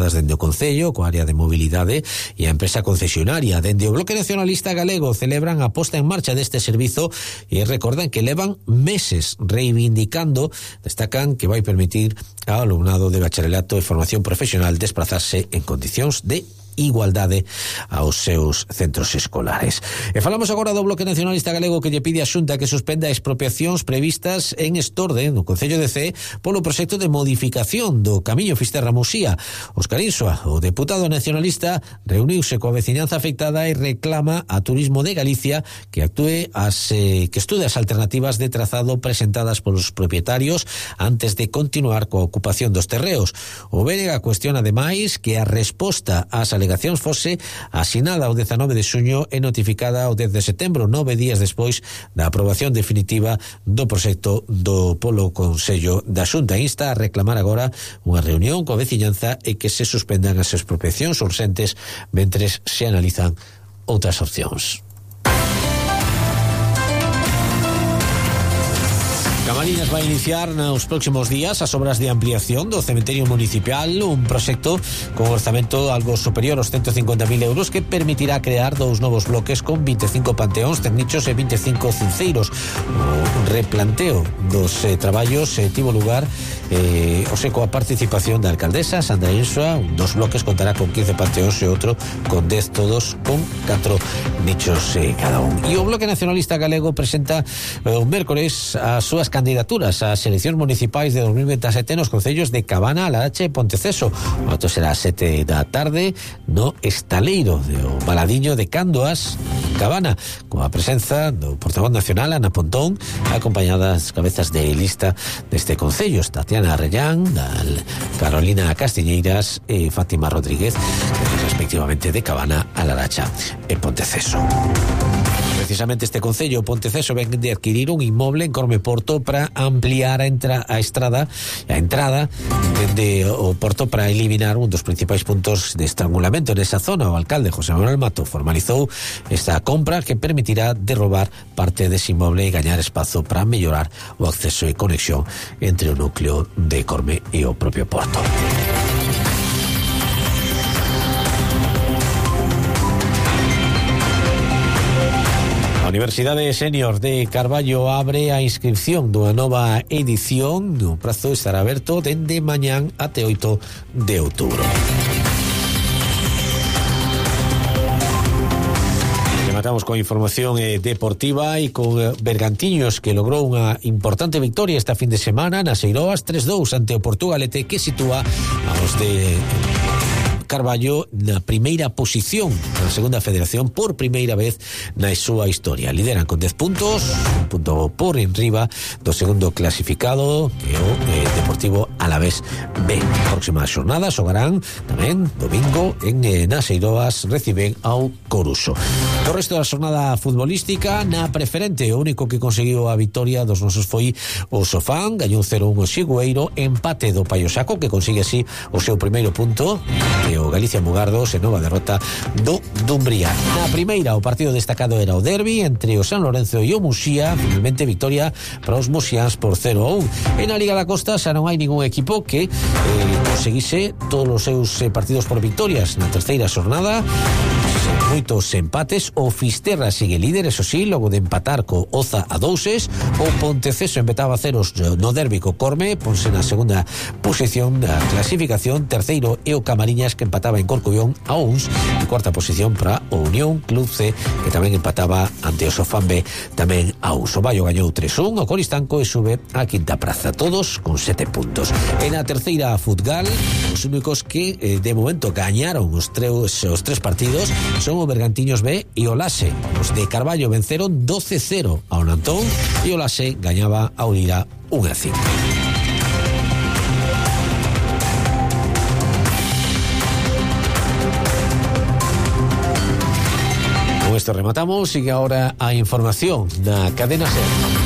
realizadas dende o Concello, coa área de mobilidade e a empresa concesionaria. Dende o Bloque Nacionalista Galego celebran a posta en marcha deste servizo e recordan que levan meses reivindicando, destacan que vai permitir ao alumnado de bacharelato e formación profesional desplazarse en condicións de igualdade aos seus centros escolares. E falamos agora do Bloque Nacionalista Galego que lle pide a Xunta que suspenda expropiacións previstas en Estorde, no Concello de Cee, polo proxecto de modificación do Camiño Fisterra-Muxía. Óscar Insua, o deputado nacionalista, reuniuse coa veciñanza afectada e reclama a Turismo de Galicia que actúe que estude as alternativas de trazado presentadas polos propietarios antes de continuar coa ocupación dos terreos. O BNG cuestiona ademais que a resposta ás alegacións fose asinada o 19 de xuño e notificada o 10 de setembro, 9 días despois da aprobación definitiva do proxecto do polo Consello da Xunta. Insta a reclamar agora unha reunión coa veciñanza e que se suspendan as expropiacións urxentes mentres se analizan outras opcións. Camariñas vai iniciar nos próximos días as obras de ampliación do cementerio municipal, un proxecto con orzamento algo superior aos 150.000 euros que permitirá crear dous novos bloques con 25 panteóns, tecnichos e 25 cinceiros. O replanteo dos traballos tivo lugar coa participación da alcaldesa Sandra Insua. Un dos bloques contará con 15 panteóns e outro con 10, todos con 4 nichos cada un. E o Bloque Nacionalista Galego presenta o mércores as súas candidaturas ás eleccións municipais de 2027 nos concellos de Cabana, Laracha e Ponteceso. O acto será a 7 da tarde no estaleiro do Baladiño de Candoas, Cabana, coa presenza do portavoz nacional Ana Pontón, acompañada das cabezas de lista deste concello, Tatiana Arrellán, Carolina Castiñeiras e Fátima Rodríguez, respectivamente de Cabana, a Laracha e Ponteceso. Precisamente este concello, Ponteceso, ven de adquirir un inmoble en Cormeporto para ampliar a entrada dende o porto para eliminar un dos principais puntos de estrangulamento nesa zona. O alcalde José Manuel Mato formalizou esta compra que permitirá derrobar parte dese inmoble e gañar espazo para mellorar o acceso e conexión entre o núcleo de Corme e o propio porto. A Universidade Senior de Carballo abre a inscripción dunha nova edición. O prazo estará aberto dende mañán até 8 de outubro. Rematamos con información deportiva e con Bergantiños, que logrou unha importante victoria esta fin de semana nas Eiroas 3-2 ante o Portugalete, que sitúa aos de Carballo na primeira posición na segunda federación por primeira vez na súa historia. Lideran con 10 puntos, un punto por enriba do segundo clasificado, que é o Deportivo Alavés B. Próxima xornada xogarán tamén domingo en nas Eiroas, reciben ao Coruso. O resto da xornada futbolística na preferente, o único que conseguiu a victoria dos nosos foi o Sofán, gañou 0-1 o Xigueiro, empate do Paiosaco, que consigue así o seu primeiro punto, e o Galicia Mugardos e nova derrota do Dumbría. Na primeira, o partido destacado era o derbi entre o San Lorenzo e o Muxía, finalmente victoria para os muxiáns por 0-1. E na Liga da Costa xa non hai ningún equipo que conseguise todos os seus partidos por victorias. Na terceira xornada, moitos empates. O Fisterra sigue líder, eso sí, logo de empatar co Oza a 2. O Ponteceso empataba a 0 no derbi co Corme, ponse na segunda posición da clasificación. Terceiro e o Camariñas, que empataba en Corcubión a 1. E cuarta posición para o Unión Club C, que tamén empataba ante o Sofán B, tamén a 1. O Baio gañou 3-1 o Coristanco e sube á quinta praza, todos con 7 puntos. En a terceira, Futgal, os únicos que de momento gañaron os tres partidos son o Bergantiños B e o Lase. Os de Carballo venceron 12-0 ao Nantón e o Lase gañaba a Lira 1-5. Con esto rematamos, sigue ahora a información da Cadena SER.